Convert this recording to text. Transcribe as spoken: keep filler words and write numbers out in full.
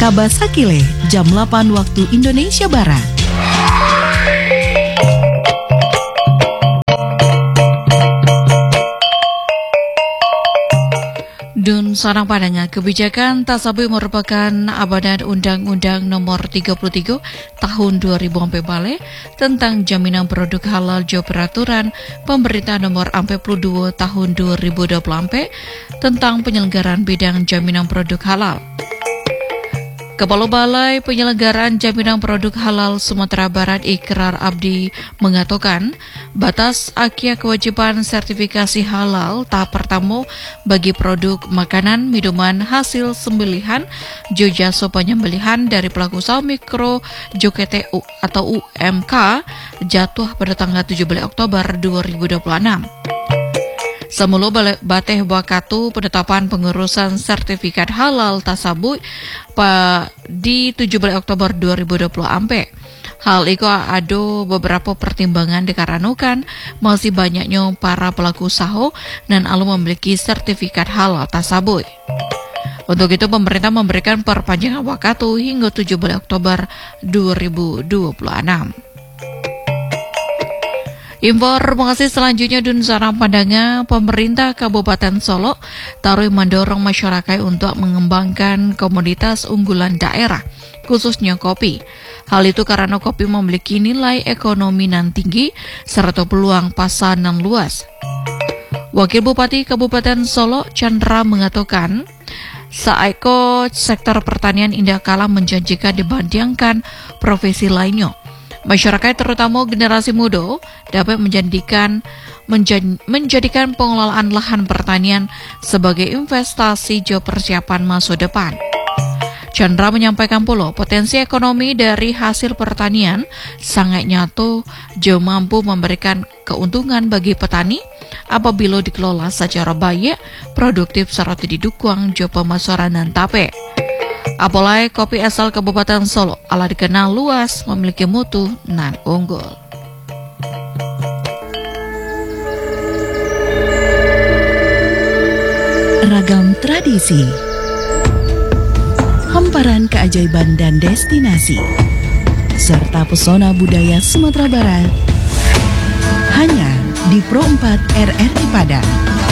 Tabasakile, jam delapan waktu Indonesia Barat. Dun sarang padanya, kebijakan Tasabuy merupakan amanat Undang-Undang Nomor tiga puluh tiga Tahun dua ribu empat bale tentang jaminan produk halal jo peraturan Pemerintah Nomor empat puluh dua Tahun dua ribu dua puluh empat tentang penyelenggaraan bidang jaminan produk halal. Kepala Balai Penyelenggaraan Jaminan Produk Halal Sumatera Barat Ikrar Abdi mengatakan batas akhir kewajiban sertifikasi halal tahap pertama bagi produk makanan, minuman, hasil sembelihan, jasa penyembelihan dari pelaku usaha mikro J K T U atau U M K jatuh pada tanggal tujuh belas Oktober dua ribu dua puluh enam. Semula Bateh Wakatu penetapan pengurusan sertifikat halal Tasabuy di tujuh belas Oktober dua ribu dua puluh empat. Hal itu ada beberapa pertimbangan dikarenakan masih banyaknya para pelaku usaha dan alu memiliki sertifikat halal Tasabuy. Untuk itu pemerintah memberikan perpanjangan waktu hingga tujuh belas Oktober dua ribu dua puluh enam. Informasi selanjutnya dun sarang pandanga pemerintah Kabupaten Solo taruh mendorong masyarakat untuk mengembangkan komoditas unggulan daerah, khususnya kopi. Hal itu karena kopi memiliki nilai ekonomi nan tinggi serta peluang pasar nan luas. Wakil Bupati Kabupaten Solo Chandra mengatakan, saeko sektor pertanian indah kalah menjanjikan dibandingkan profesi lainnya. Masyarakat terutama generasi muda dapat menjadikan menjad, menjadikan pengelolaan lahan pertanian sebagai investasi jo persiapan masa depan. Chandra menyampaikan pula potensi ekonomi dari hasil pertanian sangat nyata jo mampu memberikan keuntungan bagi petani apabila dikelola secara baik, produktif serta didukung jo pemasaran dan tape. Apalagi kopi asal Kabupaten Solo ala dikenal luas memiliki mutu nan unggul. Ragam tradisi, hamparan keajaiban dan destinasi, serta pesona budaya Sumatera Barat hanya di Pro empat R R I Padang.